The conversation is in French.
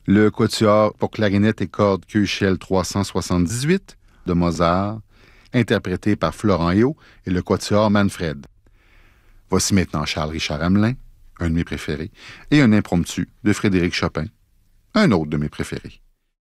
le quatuor pour clarinette et cordes Köchel 378 de Mozart, interprété par Florent Héault et le quatuor Manfred. Voici maintenant Charles-Richard Hamelin, un de mes préférés, et un impromptu de Frédéric Chopin, un autre de mes préférés.